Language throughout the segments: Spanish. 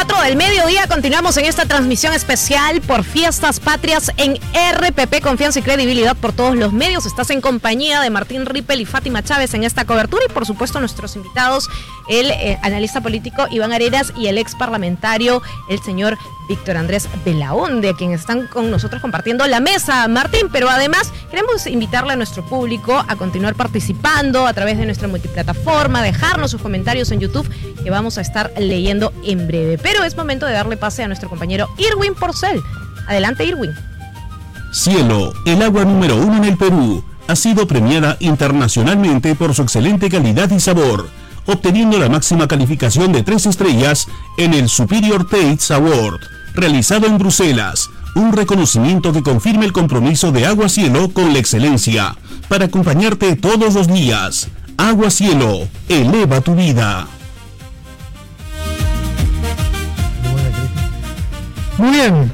4 del mediodía continuamos en esta transmisión especial por Fiestas Patrias en RPP, confianza y credibilidad por todos los medios. Estás en compañía de Martín Rippel y Fátima Chávez en esta cobertura y por supuesto nuestros invitados, el analista político Iván Arenas y el ex parlamentario, el señor Víctor Andrés Belaúnde, quienes están con nosotros compartiendo la mesa, Martín, pero además queremos invitarle a nuestro público a continuar participando a través de nuestra multiplataforma, dejarnos sus comentarios en YouTube que vamos a estar leyendo en breve, pero es momento de darle pase a nuestro compañero Irwin Porcel. Adelante, Irwin. Cielo, el agua número 1 en el Perú, ha sido premiada internacionalmente por su excelente calidad y sabor, obteniendo la máxima calificación de 3 estrellas en el Superior Taste Award, realizado en Bruselas, un reconocimiento que confirma el compromiso de Agua Cielo con la excelencia, para acompañarte todos los días. Agua Cielo, eleva tu vida. Muy bien,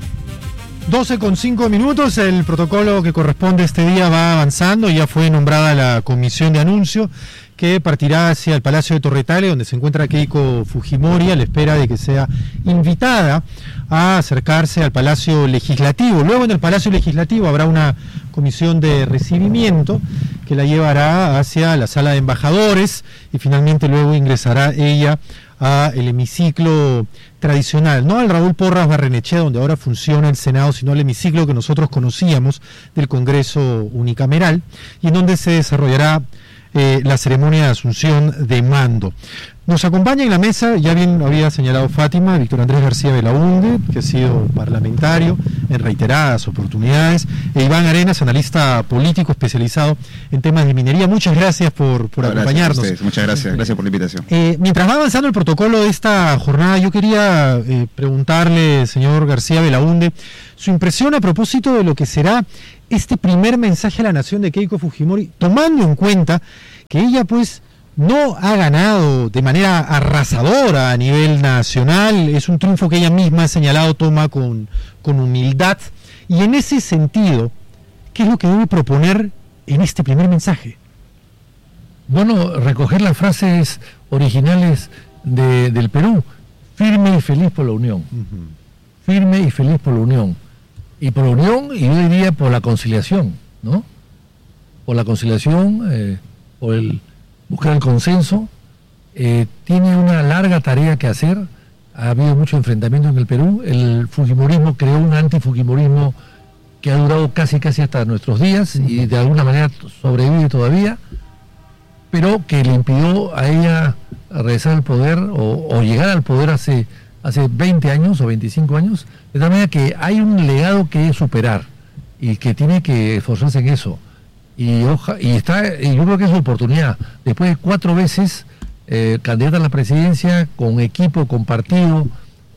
12:05, el protocolo que corresponde este día va avanzando, ya fue nombrada la comisión de anuncio que partirá hacia el Palacio de Torretale, donde se encuentra Keiko Fujimori, a la espera de que sea invitada a acercarse al Palacio Legislativo. Luego en el Palacio Legislativo habrá una comisión de recibimiento que la llevará hacia la sala de embajadores y finalmente luego ingresará ella a el hemiciclo tradicional, no al Raúl Porras Barrenechea, donde ahora funciona el Senado, sino al hemiciclo que nosotros conocíamos del Congreso Unicameral y en donde se desarrollará la ceremonia de asunción de mando. Nos acompaña en la mesa, ya bien había señalado Fátima, Víctor Andrés García Belaúnde, que ha sido parlamentario en reiteradas oportunidades, e Iván Arenas, analista político especializado en temas de minería. Muchas gracias por acompañarnos. Gracias, muchas gracias por la invitación. Mientras va avanzando el protocolo de esta jornada, yo quería preguntarle, señor García Belaúnde, su impresión a propósito de lo que será este primer mensaje a la nación de Keiko Fujimori, tomando en cuenta que ella pues no ha ganado de manera arrasadora a nivel nacional, es un triunfo que ella misma ha señalado, toma con humildad, y en ese sentido, ¿qué es lo que debe proponer en este primer mensaje? Bueno, recoger las frases originales del Perú, firme y feliz por la unión, firme y feliz por la unión, y por la unión, y yo diría por la conciliación, ¿no? Por la conciliación, por el buscar el consenso. Tiene una larga tarea que hacer, ha habido mucho enfrentamiento en el Perú, el fujimorismo creó un antifujimorismo que ha durado casi hasta nuestros días y de alguna manera sobrevive todavía, pero que le impidió a ella regresar al poder o llegar al poder hace 20 años o 25 años, de tal manera que hay un legado que superar y que tiene que esforzarse en eso. Y yo creo que es su oportunidad. Después de 4 veces candidata a la presidencia, con equipo, con partido,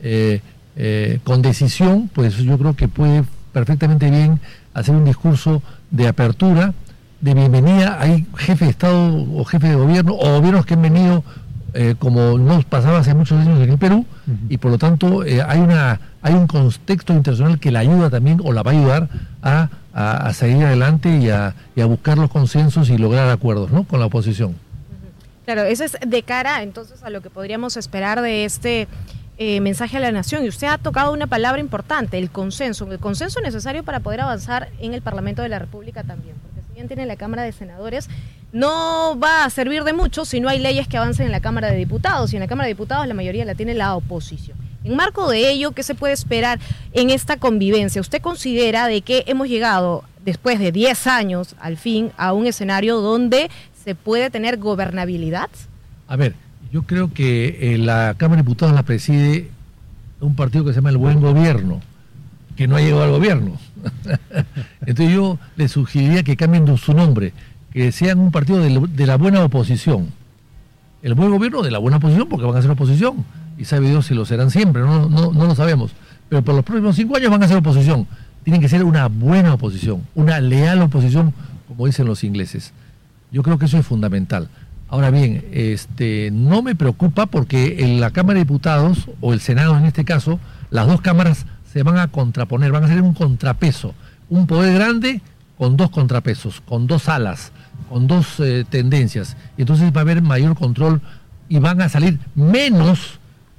con decisión, pues yo creo que puede perfectamente bien hacer un discurso de apertura, de bienvenida. Hay jefe de Estado o jefe de gobierno o gobiernos que han venido como nos pasaba hace muchos años en el Perú, y por lo tanto hay un contexto internacional que la ayuda también, o la va a ayudar a seguir adelante y a buscar los consensos y lograr acuerdos, ¿no?, con la oposición. Claro, eso es de cara entonces a lo que podríamos esperar de este mensaje a la nación. Y usted ha tocado una palabra importante, el consenso necesario para poder avanzar en el Parlamento de la República también, porque si bien tiene la Cámara de Senadores, no va a servir de mucho si no hay leyes que avancen en la Cámara de Diputados, y en la Cámara de Diputados la mayoría la tiene la oposición. En marco de ello, ¿qué se puede esperar en esta convivencia? ¿Usted considera de que hemos llegado, después de 10 años, al fin, a un escenario donde se puede tener gobernabilidad? A ver, yo creo que la Cámara de Diputados la preside un partido que se llama El Buen Gobierno, que no ha llegado al gobierno. Entonces yo le sugeriría que cambien su nombre, que sean un partido de la buena oposición. El buen gobierno de la buena oposición, porque van a ser oposición, y sabe Dios si lo serán siempre, no lo sabemos, pero por los próximos 5 años van a ser oposición. Tienen que ser una buena oposición, una leal oposición, como dicen los ingleses. Yo creo que eso es fundamental. Ahora bien, no me preocupa porque en la Cámara de Diputados, o el Senado en este caso, las dos cámaras se van a contraponer, van a ser un contrapeso, un poder grande con 2 contrapesos, con 2 alas, con 2 tendencias, y entonces va a haber mayor control y van a salir menos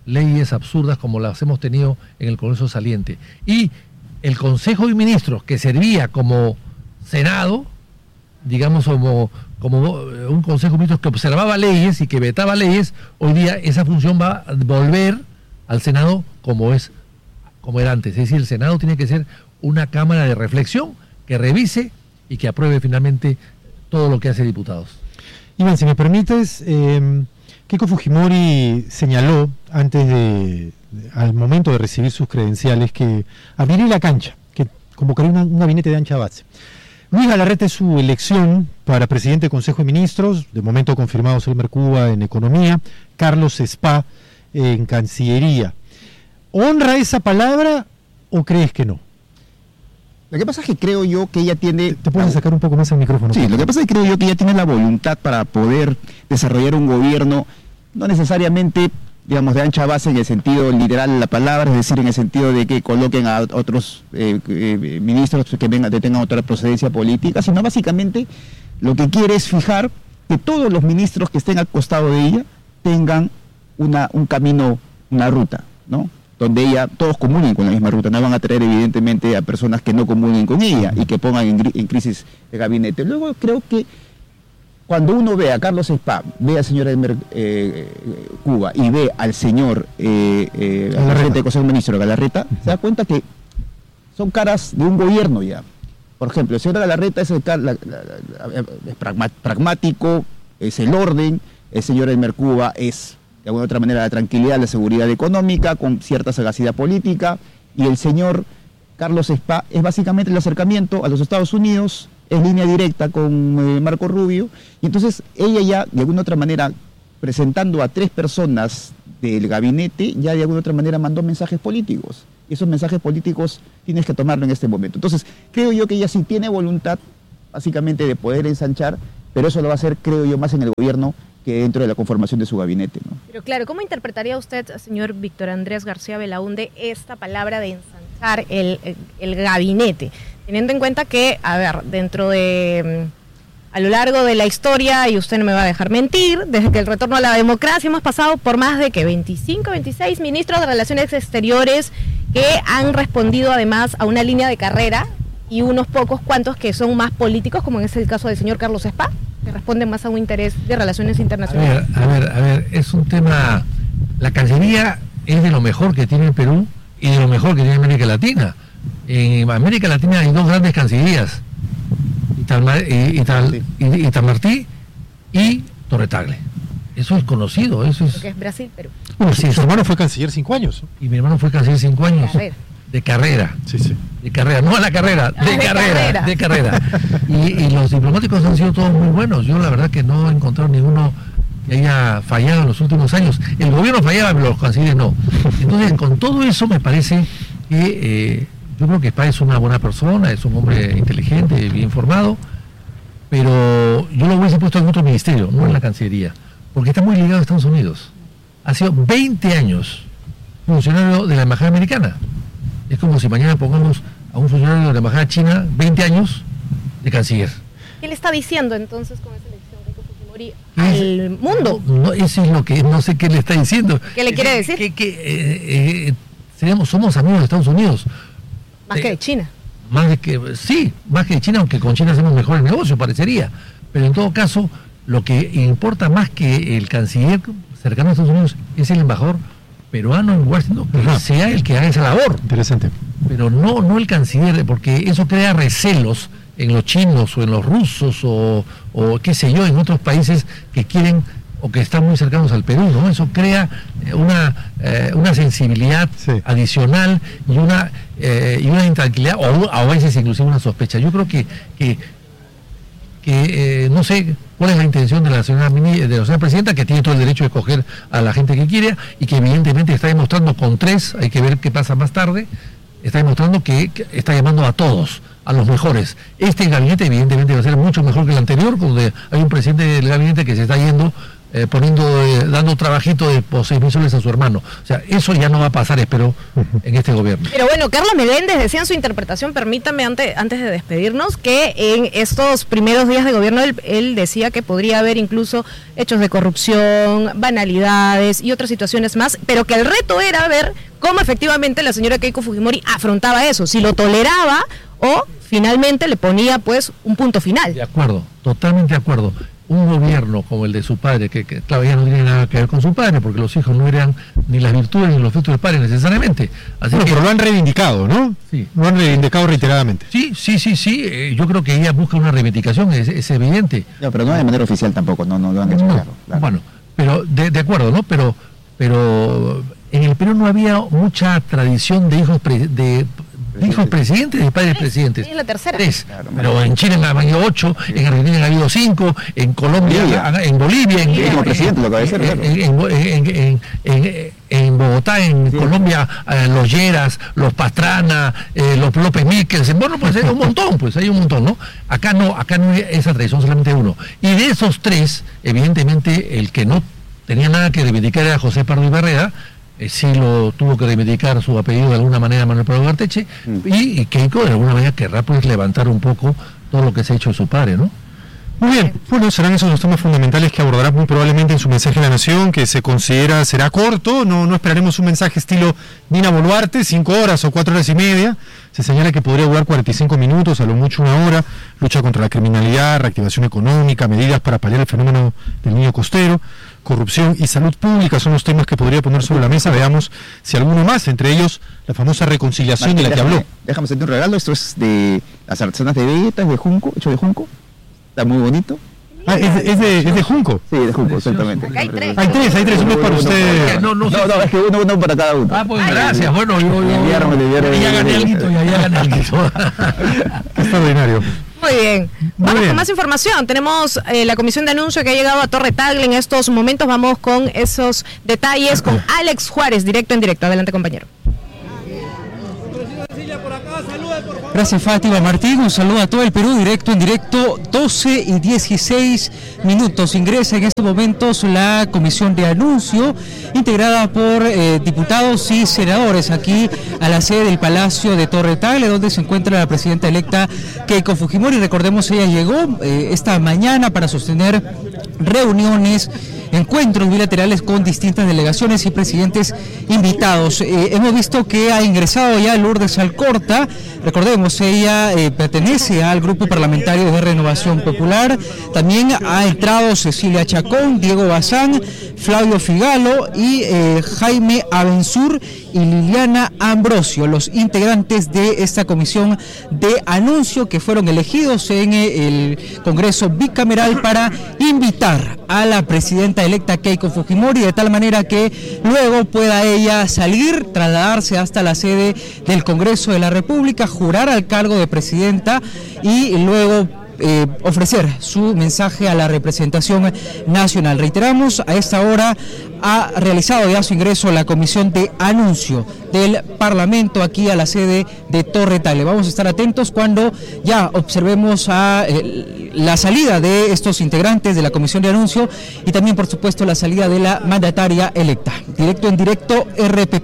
leyes absurdas como las hemos tenido en el Congreso saliente. Y el Consejo de Ministros, que servía como Senado, digamos como un Consejo de Ministros que observaba leyes y que vetaba leyes, hoy día esa función va a volver al Senado como era antes. Es decir, el Senado tiene que ser una cámara de reflexión que revise y que apruebe finalmente todo lo que hace diputados. Iván, si me permites, Keiko Fujimori señaló al momento de recibir sus credenciales, que abriría la cancha, que convocaría un gabinete de ancha base. Luis Galarreta es su elección para presidente del Consejo de Ministros, de momento confirmado Selmer Cuba en Economía, Carlos Spa en Cancillería. ¿Honra esa palabra o crees que no? Lo que pasa es que creo yo que ella tiene... ¿Te puedes sacar un poco más el micrófono? Sí, lo que pasa es que creo yo que ella tiene la voluntad para poder desarrollar un gobierno, no necesariamente, digamos, de ancha base en el sentido literal de la palabra, es decir, en el sentido de que coloquen a otros ministros que tengan otra procedencia política, sino básicamente lo que quiere es fijar que todos los ministros que estén al costado de ella tengan un camino, una ruta, ¿no? Donde todos comulguen con la misma ruta, no van a traer evidentemente a personas que no comulguen con ella y que pongan en crisis el gabinete. Luego creo que cuando uno ve a Carlos Spa, ve al señor Selmer Cuba y ve al señor presidente del Consejo de Ministros, Galarreta, se da cuenta que son caras de un gobierno ya. Por ejemplo, el señor Galarreta es pragmático, es el orden, el señor Selmer Cuba es de alguna otra manera la tranquilidad, la seguridad económica, con cierta sagacidad política, y el señor Carlos Spa es básicamente el acercamiento a los Estados Unidos, es línea directa con Marco Rubio, y entonces ella ya de alguna otra manera, presentando a 3 personas del gabinete, ya de alguna otra manera mandó mensajes políticos, y esos mensajes políticos tienes que tomarlo en este momento. Entonces creo yo que ella sí tiene voluntad básicamente de poder ensanchar, pero eso lo va a hacer, creo yo, más en el gobierno que dentro de la conformación de su gabinete, ¿no? Pero claro, ¿cómo interpretaría usted, señor Víctor Andrés García Belaúnde, esta palabra de ensanchar el gabinete? Teniendo en cuenta que, a ver, a lo largo de la historia, y usted no me va a dejar mentir, desde que el retorno a la democracia hemos pasado por más de 25, 26 ministros de Relaciones Exteriores que han respondido además a una línea de carrera, y unos pocos cuantos que son más políticos, como es el caso del señor Carlos Spa, que responde más a un interés de relaciones internacionales. A ver, es un tema... La Cancillería es de lo mejor que tiene el Perú y de lo mejor que tiene América Latina. En América Latina hay 2 grandes cancillerías, Itamaraty y Torre Tagle. Eso es conocido, eso es... Porque es Brasil, Perú. Bueno, su hermano fue canciller 5 años. Y mi hermano fue canciller 5 años. De carrera. Sí. De carrera, no a la carrera, de carrera. Y los diplomáticos han sido todos muy buenos. Yo la verdad que no he encontrado ninguno que haya fallado en los últimos años. El gobierno fallaba, pero los cancilleres no. Entonces, con todo eso me parece que yo creo que Spa es una buena persona, es un hombre inteligente, bien formado, pero yo lo hubiese puesto en otro ministerio, no en la Cancillería, porque está muy ligado a Estados Unidos. Ha sido 20 años funcionario de la Embajada Americana. Es como si mañana pongamos a un funcionario de la Embajada China 20 años de canciller. ¿Qué le está diciendo entonces con esa elección Keiko Fujimori al mundo? No, eso es lo que no sé qué le está diciendo. ¿Qué le quiere decir? Somos amigos de Estados Unidos. Más que de China. Más que de China, aunque con China hacemos mejores negocios, parecería. Pero en todo caso, lo que importa más que el canciller cercano a Estados Unidos es el embajador peruano en Washington, que sea el que haga esa labor. Interesante. Pero no el canciller, porque eso crea recelos en los chinos o en los rusos o qué sé yo, en otros países que quieren o que están muy cercanos al Perú, ¿no? Eso crea una sensibilidad adicional y una intranquilidad, o a veces inclusive una sospecha. Yo creo que no sé cuál es la intención de la señora presidenta, que tiene todo el derecho de escoger a la gente que quiera y que evidentemente está demostrando con 3, hay que ver qué pasa más tarde, está demostrando que está llamando a todos, a los mejores. Este gabinete evidentemente va a ser mucho mejor que el anterior, donde hay un presidente del gabinete que se está yendo dando trabajito de 6.000 soles a su hermano. O sea, eso ya no va a pasar, espero, en este gobierno. Pero bueno, Carlos Meléndez decía en su interpretación, permítame antes de despedirnos, que en estos primeros días de gobierno él decía que podría haber incluso hechos de corrupción, banalidades y otras situaciones más, pero que el reto era ver cómo efectivamente la señora Keiko Fujimori afrontaba eso, si lo toleraba o finalmente le ponía pues un punto final. De acuerdo, totalmente de acuerdo. Un gobierno como el de su padre, que claro, ya no tiene nada que ver con su padre, porque los hijos no eran ni las virtudes ni los defectos del padre necesariamente. Así que, pero lo han reivindicado, ¿no? Sí. Lo han reivindicado reiteradamente. Sí. Yo creo que ella busca una reivindicación, es evidente. No, pero no de manera oficial tampoco, no lo han hecho claro. Bueno, pero de acuerdo, ¿no? Pero en el Perú no había mucha tradición de hijos presidentes y padres presidentes. Es la tercera. 3. Claro, pero en Chile han habido 8, en Argentina han habido 5, en Colombia, en Bolivia, como presidente lo acaba de ser, claro. en Bogotá, en Colombia, los Lleras, los Pastrana, los López Míquez, bueno, pues hay un montón, ¿no? Acá no hay esa tradición, solamente uno. Y de esos 3, evidentemente, el que no tenía nada que reivindicar era José Pardo y Barreda. Sí lo tuvo que reivindicar su apellido de alguna manera Manuel Prado Ugarteche, y Keiko de alguna manera querrá pues levantar un poco todo lo que se ha hecho de su padre, ¿no? Muy bien, bueno, serán esos los temas fundamentales que abordará muy probablemente en su mensaje a la Nación, que se considera será corto, no esperaremos un mensaje estilo Dina Boluarte, 5 horas o 4 horas y media, se señala que podría durar 45 minutos, a lo mucho 1 hora, lucha contra la criminalidad, reactivación económica, medidas para paliar el fenómeno del niño costero, corrupción y salud pública son los temas que podría poner sobre la mesa. Veamos si alguno más, entre ellos la famosa reconciliación de la que habló. Déjame hacerte un regalo, esto es de las artesanas de Vegeta, es de junco, hecho de junco, está muy bonito. Es de junco. Sí, de junco, exactamente. Hay 3. Hay 3, uno es para usted. No, es que uno para cada uno. Pues gracias, bueno, yo ya gané algo. Qué extraordinario. Muy bien. Vamos con más información. Tenemos la comisión de anuncio que ha llegado a Torre Tagle en estos momentos. Vamos con esos detalles con Alex Juárez, directo en directo. Adelante, compañero. Gracias, Fátima Martín. Un saludo a todo el Perú, directo en directo, 12 y 16 minutos. Ingresa en estos momentos la comisión de anuncio, integrada por diputados y senadores, aquí a la sede del Palacio de Torre Tagle, donde se encuentra la presidenta electa Keiko Fujimori. Recordemos, ella llegó esta mañana para sostener reuniones, encuentros bilaterales con distintas delegaciones y presidentes invitados. Hemos visto que ha ingresado ya Lourdes Alcorta. Recordemos, ella pertenece al grupo parlamentario de Renovación Popular. También ha entrado Cecilia Chacón, Diego Bazán, Flavio Figalo y Jaime Abensur y Liliana Ambrosio, los integrantes de esta comisión de anuncio que fueron elegidos en el Congreso bicameral para invitar a la presidenta electa Keiko Fujimori, de tal manera que luego pueda ella salir, trasladarse hasta la sede del Congreso de la República, jurar al cargo de presidenta y luego ofrecer su mensaje a la representación nacional. Reiteramos, a esta hora ha realizado ya su ingreso la comisión de anuncio del Parlamento aquí a la sede de Torre Tagle. Vamos a estar atentos cuando ya observemos la salida de estos integrantes de la comisión de anuncio y también, por supuesto, la salida de la mandataria electa. Directo en directo, RPP.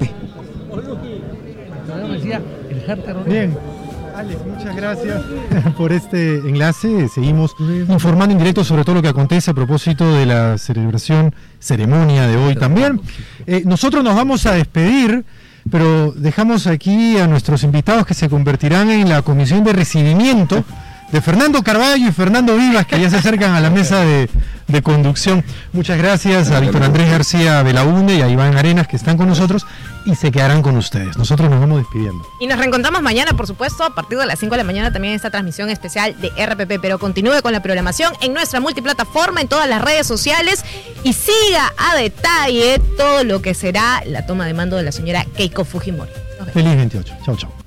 Bien. Alex, muchas gracias por este enlace. Seguimos informando en directo sobre todo lo que acontece a propósito de la ceremonia de hoy también. Nosotros nos vamos a despedir, pero dejamos aquí a nuestros invitados que se convertirán en la comisión de recibimiento de Fernando Carballo y Fernando Vivas, que ya se acercan a la mesa de conducción. Muchas gracias a Víctor Andrés García Belaunde y a Iván Arenas, que están con nosotros y se quedarán con ustedes. Nosotros nos vamos despidiendo. Y nos reencontramos mañana, por supuesto, a partir de las 5 de la mañana también esta transmisión especial de RPP, pero continúe con la programación en nuestra multiplataforma, en todas las redes sociales y siga a detalle todo lo que será la toma de mando de la señora Keiko Fujimori. Feliz 28. Chau, chau.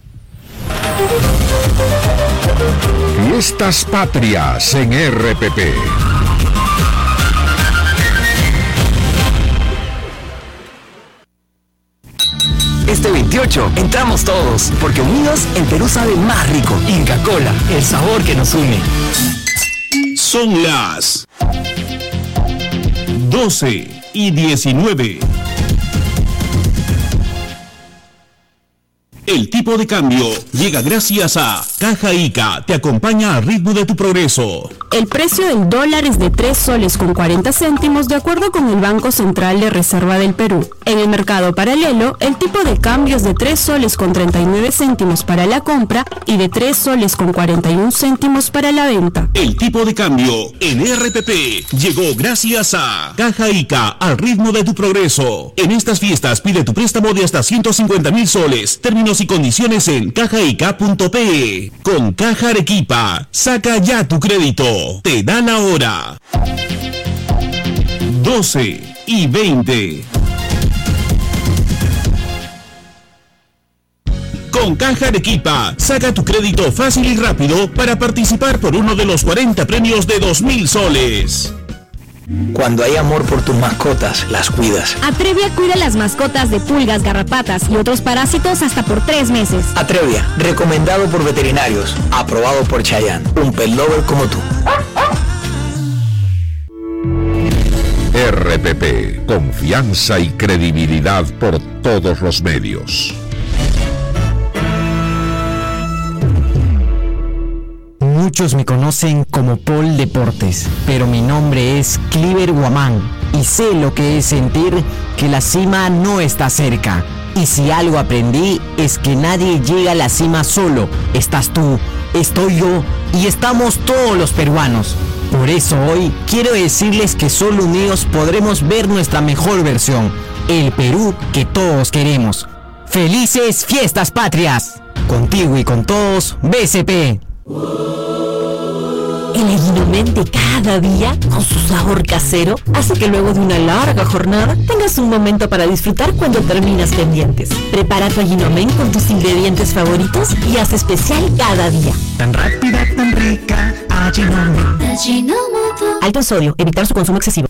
Fiestas Patrias en RPP. Este 28 entramos todos, porque unidos el Perú sabe más rico. Inca Kola, el sabor que nos une. Son las 12:19. El tipo de cambio llega gracias a Caja Ica, te acompaña al ritmo de tu progreso. El precio del dólar es de 3 soles con 40 céntimos de acuerdo con el Banco Central de Reserva del Perú. En el mercado paralelo, el tipo de cambio es de 3 soles con 39 céntimos para la compra y de 3 soles con 41 céntimos para la venta. El tipo de cambio en RPP llegó gracias a Caja Ica, al ritmo de tu progreso. En estas fiestas pide tu préstamo de hasta 150,000 soles. Términos y condiciones en cajaica.pe. Con Caja Arequipa, saca ya tu crédito. Te da la hora. 12:20. Con Caja Arequipa, saca tu crédito fácil y rápido para participar por uno de los 40 premios de 2,000 soles. Cuando hay amor por tus mascotas, las cuidas. Atrevia cuida las mascotas de pulgas, garrapatas y otros parásitos hasta por 3 meses. Atrevia, recomendado por veterinarios, aprobado por Chayanne, un pet lover como tú. RPP, confianza y credibilidad por todos los medios. Muchos me conocen como Paul Deportes, pero mi nombre es Cliver Guamán y sé lo que es sentir que la cima no está cerca. Y si algo aprendí es que nadie llega a la cima solo. Estás tú, estoy yo y estamos todos los peruanos. Por eso hoy quiero decirles que solo unidos podremos ver nuestra mejor versión, el Perú que todos queremos. ¡Felices Fiestas Patrias! Contigo y con todos, BCP. El Aguinomen de cada día, con su sabor casero, hace que luego de una larga jornada tengas un momento para disfrutar cuando terminas pendientes. Prepara tu Aguinomen con tus ingredientes favoritos y haz especial cada día. Tan rápida, tan rica, Aguinomen. Alto en sodio, evitar su consumo excesivo.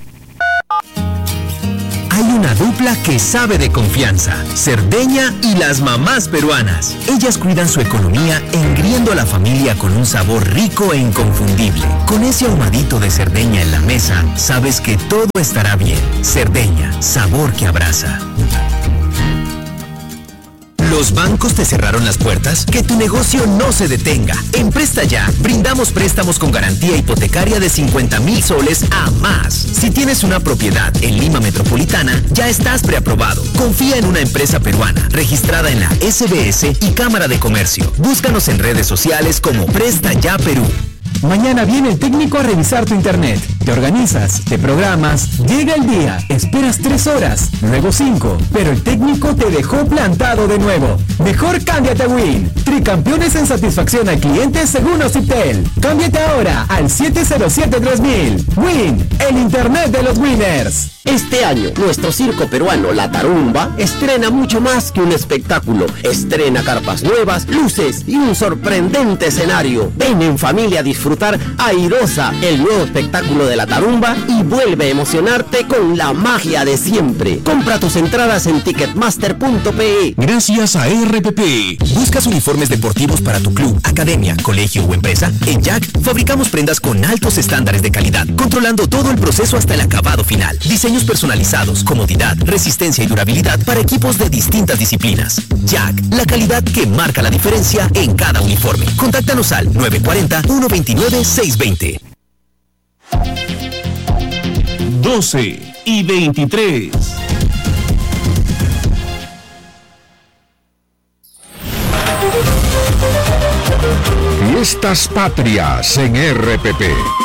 Hay una dupla que sabe de confianza, Cerdeña y las mamás peruanas. Ellas cuidan su economía engriendo a la familia con un sabor rico e inconfundible. Con ese ahumadito de Cerdeña en la mesa, sabes que todo estará bien. Cerdeña, sabor que abraza. ¿Los bancos te cerraron las puertas? Que tu negocio no se detenga. En Presta Ya, brindamos préstamos con garantía hipotecaria de 50,000 soles a más. Si tienes una propiedad en Lima Metropolitana, ya estás preaprobado. Confía en una empresa peruana, registrada en la SBS y Cámara de Comercio. Búscanos en redes sociales como Presta Ya Perú. Mañana viene el técnico a revisar tu internet. Te organizas, te programas, llega el día, esperas 3 horas, luego 5, pero el técnico te dejó plantado de nuevo. Mejor cámbiate a Win. Tricampeones en satisfacción al cliente según Ociptel. Cámbiate ahora al 707-3000. Win, el internet de los winners. Este año, nuestro circo peruano La Tarumba estrena mucho más que un espectáculo. Estrena carpas nuevas, luces y un sorprendente escenario. Ven en familia a disfrutar Airosa, el nuevo espectáculo de La Tarumba, y vuelve a emocionarte con la magia de siempre. Compra tus entradas en ticketmaster.pe. Gracias a RPP. ¿Buscas uniformes deportivos para tu club, academia, colegio o empresa? En Jack fabricamos prendas con altos estándares de calidad, controlando todo el proceso hasta el acabado final. Diseños personalizados, comodidad, resistencia y durabilidad para equipos de distintas disciplinas. Jack, la calidad que marca la diferencia en cada uniforme. Contáctanos al 940-129-620. 12:23. Fiestas Patrias en RPP.